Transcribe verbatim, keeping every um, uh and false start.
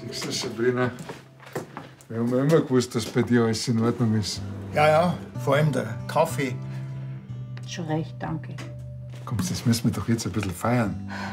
Siehst du, Sabrina, wir haben ja immer gewusst, dass bei dir alles in Ordnung ist. Ja, ja, vor allem der Kaffee. Schon recht, danke. Komm, das müssen wir doch jetzt ein bisschen feiern.